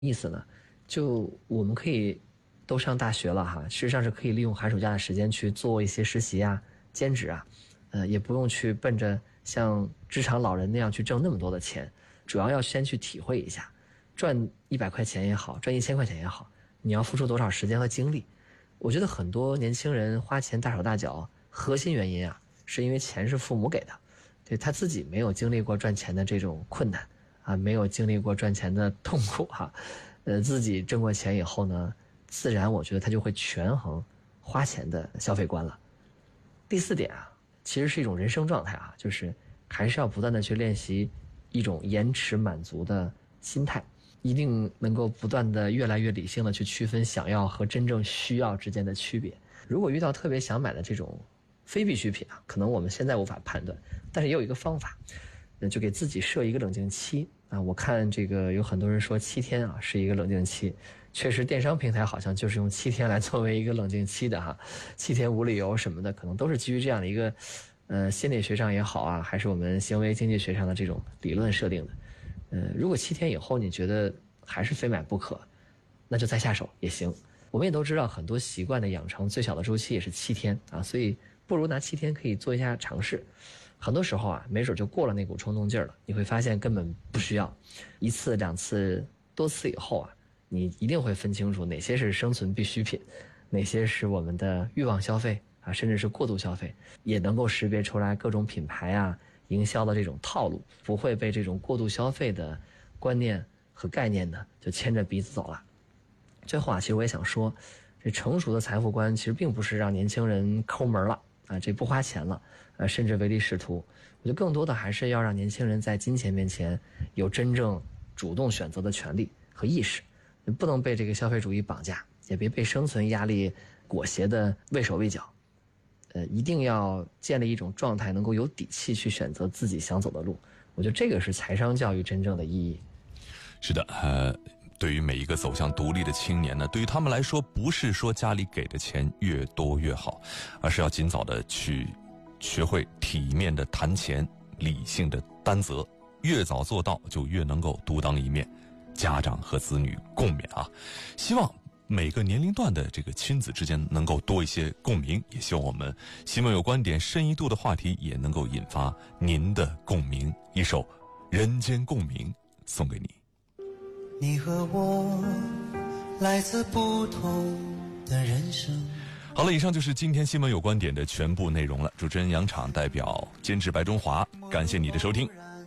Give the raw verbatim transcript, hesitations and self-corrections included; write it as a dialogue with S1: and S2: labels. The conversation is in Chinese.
S1: 意思呢？就我们可以都上大学了哈，事实上是可以利用寒暑假的时间去做一些实习啊、兼职啊，呃，也不用去奔着像职场老人那样去挣那么多的钱，主要要先去体会一下，赚一百块钱也好，赚一千块钱也好，你要付出多少时间和精力。我觉得很多年轻人花钱大手大脚，核心原因啊，是因为钱是父母给的，对他自己没有经历过赚钱的这种困难啊，没有经历过赚钱的痛苦哈，呃，自己挣过钱以后呢，自然我觉得他就会权衡花钱的消费观了。第四点啊，其实是一种人生状态啊，就是还是要不断的去练习一种延迟满足的心态，一定能够不断的越来越理性的去区分想要和真正需要之间的区别。如果遇到特别想买的这种非必需品啊，可能我们现在无法判断，但是也有一个方法，就给自己设一个冷静期啊。我看这个有很多人说七天啊是一个冷静期，确实电商平台好像就是用七天来作为一个冷静期的哈，七天无理由什么的，可能都是基于这样的一个呃心理学上也好啊，还是我们行为经济学上的这种理论设定的。呃，如果七天以后你觉得还是非买不可，那就再下手也行。我们也都知道很多习惯的养成最小的周期也是七天啊，所以不如拿七天可以做一下尝试。很多时候啊，没准就过了那股冲动劲儿了，你会发现根本不需要。一次两次多次以后啊，你一定会分清楚哪些是生存必需品，哪些是我们的欲望消费啊，甚至是过度消费，也能够识别出来各种品牌啊营销的这种套路，不会被这种过度消费的观念和概念呢就牵着鼻子走了。最后啊，其实我也想说，这成熟的财富观其实并不是让年轻人抠门了啊，这不花钱了，呃，甚至唯利是图。我觉得更多的还是要让年轻人在金钱面前有真正主动选择的权利和意识，不能被这个消费主义绑架，也别被生存压力裹挟的畏手畏脚。呃，一定要建立一种状态，能够有底气去选择自己想走的路。我觉得这个是财商教育真正的意义。
S2: 是的，呃。对于每一个走向独立的青年呢，对于他们来说，不是说家里给的钱越多越好，而是要尽早的去学会体面的谈钱，理性的担责，越早做到就越能够独当一面，家长和子女共勉啊！希望每个年龄段的这个亲子之间能够多一些共鸣，也希望我们新闻有观点深一度的话题也能够引发您的共鸣。一首《人间共鸣》送给你。
S3: 你和我来自不同的人生。
S2: 好了，以上就是今天新闻有观点的全部内容了。主持人杨昶代表监制白中华，感谢你的收听。